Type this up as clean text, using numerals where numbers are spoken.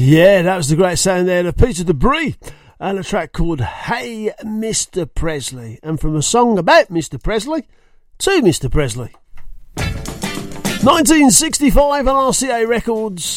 Yeah, that was the great sound there of Peter Debris and a track called Hey Mr. Presley, and from a song about Mr. Presley to Mr. Presley. 1965 on RCA Records.